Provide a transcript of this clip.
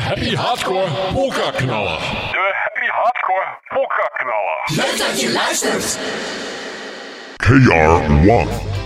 Happy Hardcore Polka Knaller. De Happy Hardcore Polka Knaller. Leuk dat je luistert. KR1.